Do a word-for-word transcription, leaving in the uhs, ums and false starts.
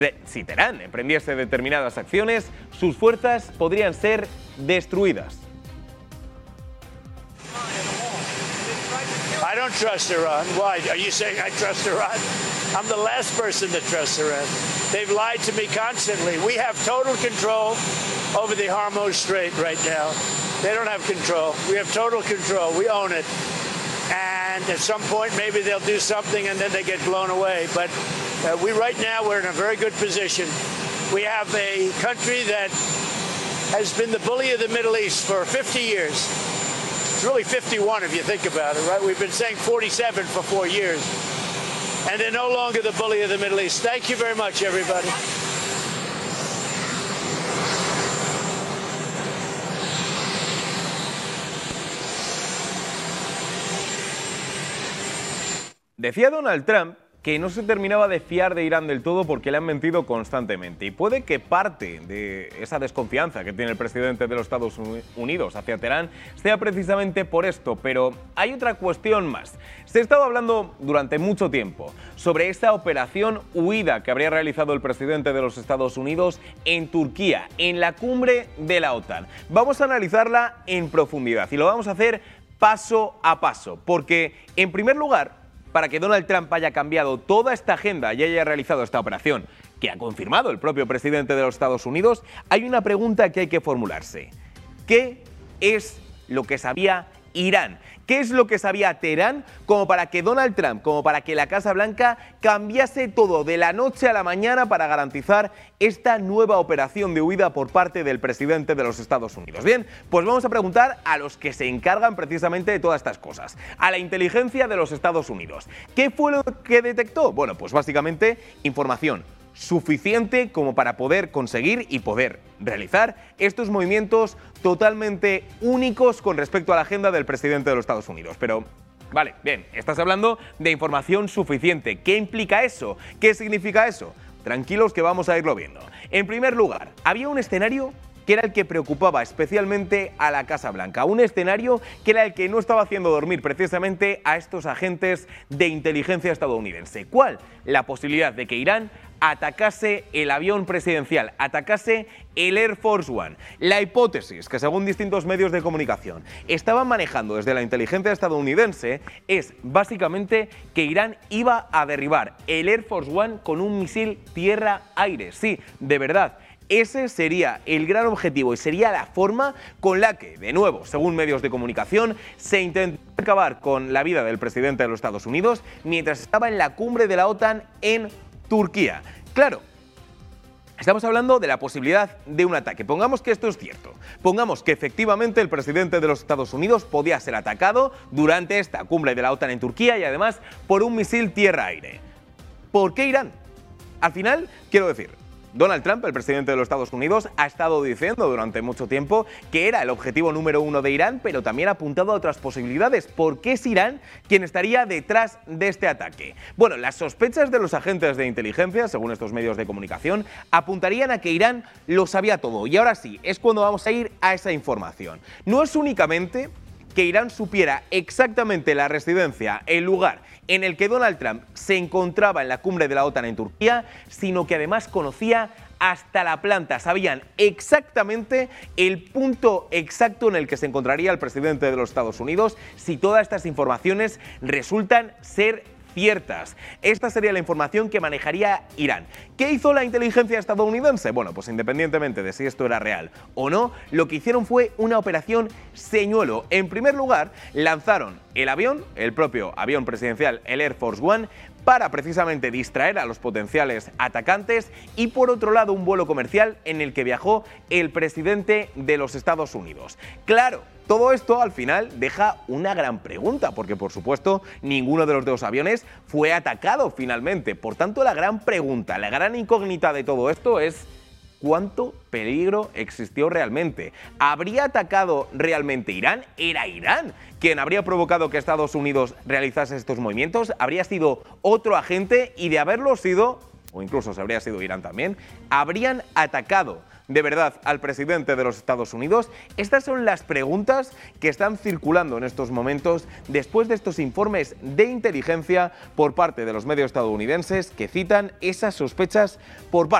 Si Teherán emprendiese determinadas acciones, sus fuerzas podrían ser destruidas. I don't trust Iran. Why? Are you saying I trust Iran? I'm the last person to trust Iran. They've lied to me constantly. We have total control over the Hormuz Strait right now. They don't have control. We have total control. We own it. And at some point, maybe they'll do something and then they get blown away. But uh, we right now, we're in a very good position. We have a country that has been the bully of the Middle East for fifty years. It's really fifty-one if you think about it, right? We've been saying forty-seven for four years. And they're no longer the bully of the Middle East. Thank you very much, everybody. Decía Donald Trump que no se terminaba de fiar de Irán del todo porque le han mentido constantemente. Y puede que parte de esa desconfianza que tiene el presidente de los Estados Unidos hacia Teherán sea precisamente por esto, pero hay otra cuestión más. Se ha estado hablando durante mucho tiempo sobre esta operación huida que habría realizado el presidente de los Estados Unidos en Turquía, en la cumbre de la OTAN. Vamos a analizarla en profundidad y lo vamos a hacer paso a paso, porque en primer lugar, para que Donald Trump haya cambiado toda esta agenda y haya realizado esta operación, que ha confirmado el propio presidente de los Estados Unidos, hay una pregunta que hay que formularse. ¿Qué es lo que sabía Irán? ¿Qué es lo que sabía Teherán como para que Donald Trump, como para que la Casa Blanca cambiase todo de la noche a la mañana para garantizar esta nueva operación de huida por parte del presidente de los Estados Unidos? Bien, pues vamos a preguntar a los que se encargan precisamente de todas estas cosas, a la inteligencia de los Estados Unidos. ¿Qué fue lo que detectó? Bueno, pues básicamente información suficiente como para poder conseguir y poder realizar estos movimientos totalmente únicos con respecto a la agenda del presidente de los Estados Unidos. Pero, vale, bien, estás hablando de información suficiente. ¿Qué implica eso? ¿Qué significa eso? Tranquilos que vamos a irlo viendo. En primer lugar, había un escenario que era el que preocupaba especialmente a la Casa Blanca, un escenario que era el que no estaba haciendo dormir precisamente a estos agentes de inteligencia estadounidense. ¿Cuál? La posibilidad de que Irán atacase el avión presidencial, atacase el Air Force One. La hipótesis que, según distintos medios de comunicación estaban manejando desde la inteligencia estadounidense, es básicamente que Irán iba a derribar el Air Force One con un misil tierra-aire. Sí, de verdad. Ese sería el gran objetivo y sería la forma con la que, de nuevo, según medios de comunicación, se intentó acabar con la vida del presidente de los Estados Unidos mientras estaba en la cumbre de la OTAN en Turquía. Claro, estamos hablando de la posibilidad de un ataque. Pongamos que esto es cierto. Pongamos que efectivamente el presidente de los Estados Unidos podía ser atacado durante esta cumbre de la OTAN en Turquía y además por un misil tierra-aire. ¿Por qué Irán? Al final, quiero decir, Donald Trump, el presidente de los Estados Unidos, ha estado diciendo durante mucho tiempo que era el objetivo número uno de Irán, pero también ha apuntado a otras posibilidades. ¿Por qué es Irán quien estaría detrás de este ataque? Bueno, las sospechas de los agentes de inteligencia, según estos medios de comunicación, apuntarían a que Irán lo sabía todo. Y ahora sí, es cuando vamos a ir a esa información. No es únicamente que Irán supiera exactamente la residencia, el lugar en el que Donald Trump se encontraba en la cumbre de la OTAN en Turquía, sino que además conocía hasta la planta. Sabían exactamente el punto exacto en el que se encontraría el presidente de los Estados Unidos si todas estas informaciones resultan ser ciertas. Esta sería la información que manejaría Irán. ¿Qué hizo la inteligencia estadounidense? Bueno, pues independientemente de si esto era real o no, lo que hicieron fue una operación señuelo. En primer lugar, lanzaron el avión, el propio avión presidencial, el Air Force One, para precisamente distraer a los potenciales atacantes, y por otro lado un vuelo comercial en el que viajó el presidente de los Estados Unidos. Claro, todo esto al final deja una gran pregunta, porque por supuesto ninguno de los dos aviones fue atacado finalmente. Por tanto, la gran pregunta, la gran incógnita de todo esto es: ¿cuánto peligro existió realmente? ¿Habría atacado realmente Irán? ¿Era Irán quien habría provocado que Estados Unidos realizase estos movimientos? ¿Habría sido otro agente? Y de haberlo sido, o incluso si habría sido Irán también, habrían atacado de verdad al presidente de los Estados Unidos? Estas son las preguntas que están circulando en estos momentos después de estos informes de inteligencia por parte de los medios estadounidenses que citan esas sospechas por parte